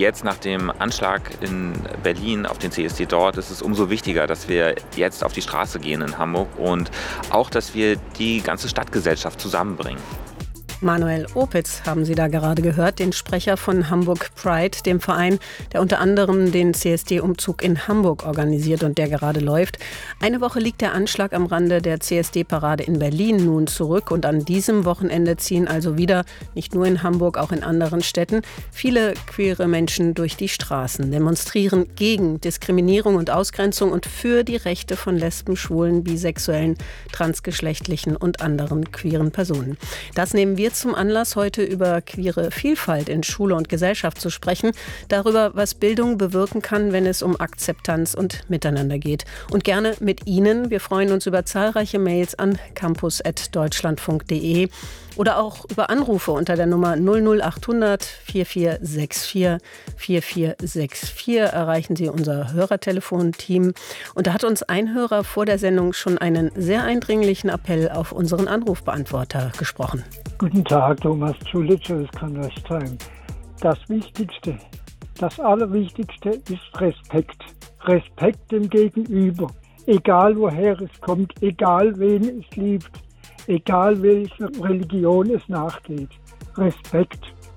jetzt nach dem Anschlag in Berlin auf den CSD dort ist es umso wichtiger, dass wir jetzt auf die Straße gehen in Hamburg und auch, dass wir die ganze Stadtgesellschaft zusammenbringen. Manuel Opitz haben Sie da gerade gehört, den Sprecher von Hamburg Pride, dem Verein, der unter anderem den CSD-Umzug in Hamburg organisiert und der gerade läuft. Eine Woche liegt der Anschlag am Rande der CSD-Parade in Berlin nun zurück und an diesem Wochenende ziehen also wieder, nicht nur in Hamburg, auch in anderen Städten, viele queere Menschen durch die Straßen, demonstrieren gegen Diskriminierung und Ausgrenzung und für die Rechte von Lesben, Schwulen, Bisexuellen, Transgeschlechtlichen und anderen queeren Personen. Das nehmen wir zum Anlass, heute über queere Vielfalt in Schule und Gesellschaft zu sprechen, darüber, was Bildung bewirken kann, wenn es um Akzeptanz und Miteinander geht. Und gerne mit Ihnen. Wir freuen uns über zahlreiche Mails an campus@deutschlandfunk.de oder auch über Anrufe unter der Nummer 00800 4464 4464 erreichen Sie unser Hörertelefonteam. Und da hat uns ein Hörer vor der Sendung schon einen sehr eindringlichen Appell auf unseren Anrufbeantworter gesprochen. Guten Tag, Thomas Schulitsch, das kann recht sein. Das Wichtigste, das Allerwichtigste ist Respekt. Respekt dem Gegenüber. Egal woher es kommt, egal wen es liebt, egal welcher Religion es nachgeht. Respekt.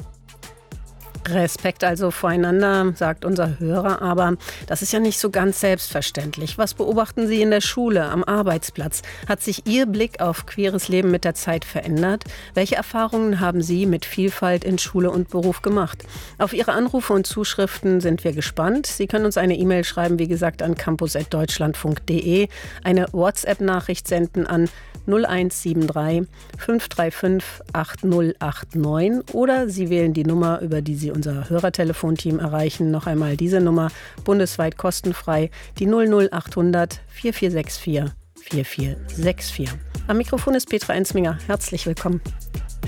Respekt also voreinander, sagt unser Hörer, aber das ist ja nicht so ganz selbstverständlich. Was beobachten Sie in der Schule, am Arbeitsplatz? Hat sich Ihr Blick auf queeres Leben mit der Zeit verändert? Welche Erfahrungen haben Sie mit Vielfalt in Schule und Beruf gemacht? Auf Ihre Anrufe und Zuschriften sind wir gespannt. Sie können uns eine E-Mail schreiben, wie gesagt, an campus@deutschlandfunk.de, eine WhatsApp-Nachricht senden an 0173 535 8089 oder Sie wählen die Nummer, über die Sie unser Hörertelefonteam erreichen. Noch einmal diese Nummer, bundesweit kostenfrei, die 00800 4464 4464. Am Mikrofon ist Petra Ensminger. Herzlich willkommen.